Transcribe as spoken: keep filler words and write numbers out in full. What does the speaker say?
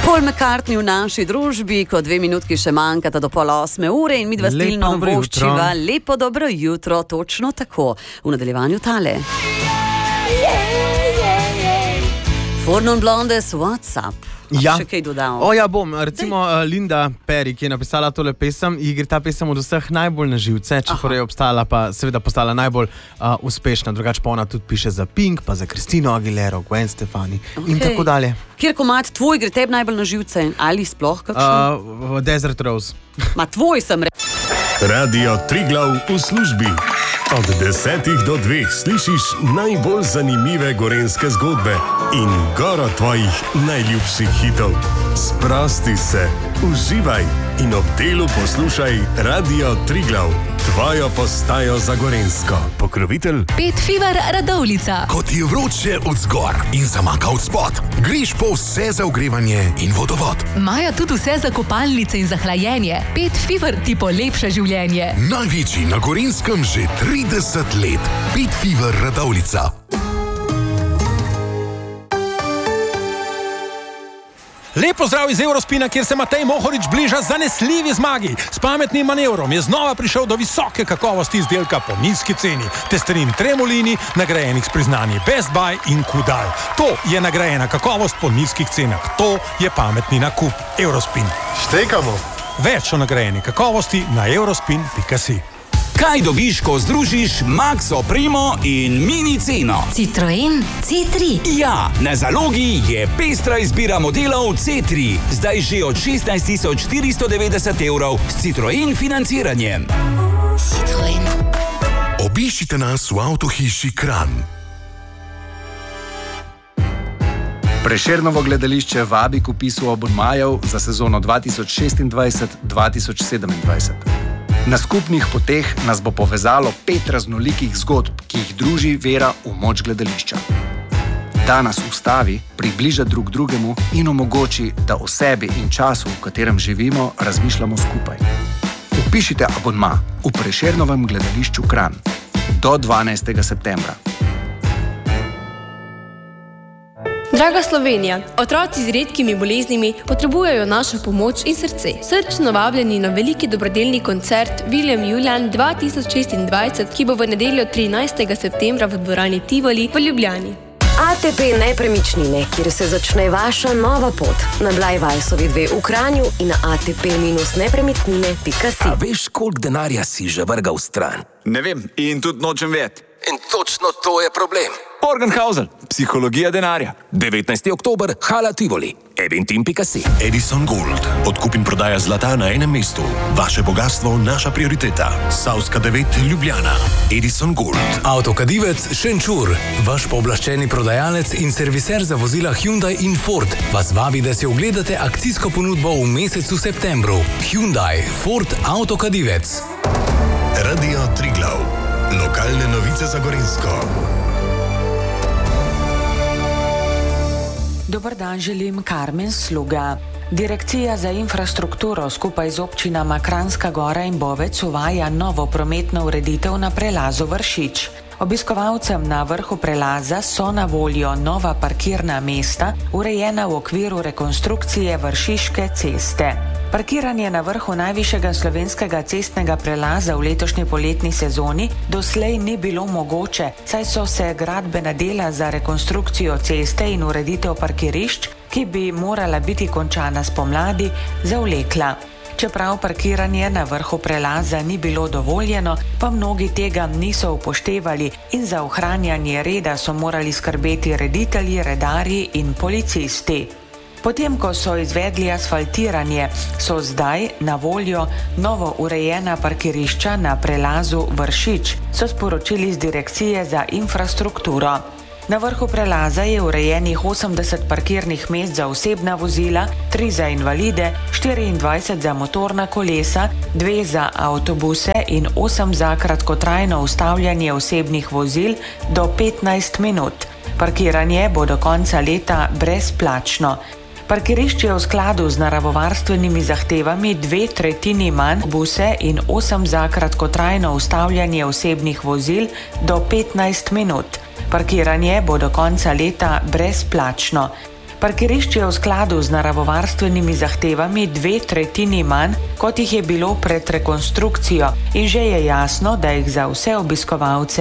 Paul McCartney v naši družbi, ko dve minutki še manjkata do pol osme ure in midva stilno voščiva. Lepo dobro jutro, točno tako. V nadaljevanju tale. Four Non Blondes, what's up? Ja. Še kaj dodal? O ja, bom. Recimo uh, Linda Perry, ki je napisala tole pesem, ji gre ta pesem od vseh najbolj na živce, če prej obstala, pa seveda postala najbolj uh, uspešna. Drugače pa ona tudi piše za Pink, pa za Christino Aguilero, Gwen Stefani okay. in tako dalje. Kjer komad tvoj gre tebi najbolj na živce? Ali sploh kakšen? Uh, Desert Rose. Ma tvoj sem rekel. Radio Triglav v službi. Od desetih do dveh slišiš najbolj zanimive gorenjske zgodbe in goro tvojih najljubših hitov. Sprosti se, uživaj in ob delu poslušaj Radio Triglav, tvojo postajo za gorenjsko. Pokrovitelj Pet Fever Radovljica. Ko ti je vroče od zgor in zamaka od spod, greš po vse za ogrevanje in vodovod. Imajo tudi vse za kopalnice in za hlajenje. Pet Fever ti polepša življenje. Največji na Gorenjskem že trideset let. Pet Fever Radovljica. Lepo zdrav iz Eurospina, kjer se Matej Mohorič bliža zanesljivi zmagi. S pametnim manevrom je znova prišel do visoke kakovosti izdelka po nizki ceni. Testerin Tremolini, nagrajenih s priznanji Best Buy in Kudal. To je nagrajena kakovost po nizkih cenah. To je pametni nakup. Eurospin. Štekamo. Več o nagrajeni kakovosti na eurospin pika si. Kaj dobiš, ko združiš Max Opremo in Mini ceno? Citroen C tri. Ja, na zalogi je pestra izbira modelov C tri. Zdaj že od šestnajst tisoč štiristo devetdeset evrov s Citroen financiranjem. Citroen. Obiščite nas v avtohiši Kranj. Prešernovo gledališče vabi k vpisu abonmajev za sezono dva tisoč šestindvajset dva tisoč sedemindvajset. Na skupnih poteh nas bo povezalo pet raznolikih zgodb, ki jih druži vera v moč gledališča. Da nas ustavi, približa drug drugemu in omogoči, da o sebi in času, v katerem živimo, razmišljamo skupaj. Vpišite abonma v Prešernovem gledališču Kranj do dvanajstega septembra. Draga Slovenija, otroci z redkimi boleznimi potrebujejo našo pomoč in srce. Srčno vabljeni na veliki dobrodelni koncert William Julian dva tisoč šestindvajset, ki bo v nedeljo trinajstega septembra v dvorani Tivoli v Ljubljani. A T P Nepremičnine, kjer se začne vaša nova pot. Na Blajvajsovi dve v Kranju in na a t p nepremičnine pika si. A veš, koliko denarja si že vrgal stran? Ne vem in tudi nočem vedeti. In točno to je problem. Morgenhausen, psihologija denarja. devetnajstega oktobra, Hala Tivoli. eventim pika si. Edison Gold. Odkup in prodaja zlata na enem mestu. Vaše bogatstvo, naša prioriteta. Savska devet, Ljubljana. Edison Gold. Avtokadivec Šenčur. Vaš pooblaščeni prodajalec in serviser za vozila Hyundai in Ford vas vabi, da si ogledate akcijsko ponudbo v mesecu septembru. Hyundai, Ford, Avtokadivec. Radio Triglav. Lokalne novice za Gorenjsko. Dobar dan, želim Karmen Sluga. Direkcija za infrastrukturo skupaj z občinama Kranjska Gora in Bovec uvaja novo prometno ureditev na prelazu Vršič. Obiskovalcem na vrhu prelaza so na voljo nova parkirna mesta, urejena v okviru rekonstrukcije Vršiške ceste. Parkiranje na vrhu najvišjega slovenskega cestnega prelaza v letošnji poletni sezoni doslej ni bilo mogoče, saj so se gradbena dela za rekonstrukcijo ceste in ureditev parkirišč, ki bi morala biti končana spomladi, zavlekla. Čeprav parkiranje na vrhu prelaza ni bilo dovoljeno, pa mnogi tega niso upoštevali in za ohranjanje reda so morali skrbeti reditelji, redarji in policisti. Potem, ko so izvedli asfaltiranje, so zdaj na voljo novo urejena parkirišča na prelazu Vršič, so sporočili z Direkcije za infrastrukturo. Na vrhu prelaza je urejenih osemdeset parkirnih mest za osebna vozila, tri za invalide, štiriindvajset za motorna kolesa, dve za avtobuse in osem za kratkotrajno ustavljanje osebnih vozil do petnajst minut. Parkiranje bo do konca leta brezplačno. Parkirišč je v skladu z naravovarstvenimi zahtevami dve tretjini manj buse in osem za kratkotrajno ustavljanje osebnih vozil do petnajst minut. Parkiranje bo do konca leta brezplačno. Parkirišč je v skladu z naravovarstvenimi zahtevami dve tretjini manj, kot jih je bilo pred rekonstrukcijo, in že je jasno, da jih za vse obiskovalce